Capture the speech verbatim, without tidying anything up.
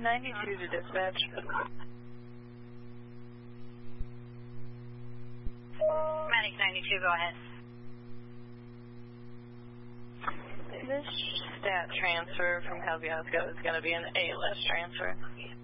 ninety-two to dispatch. Medic ninety-two, go ahead. This stat transfer from Kosciuszko is going to be an A-list transfer.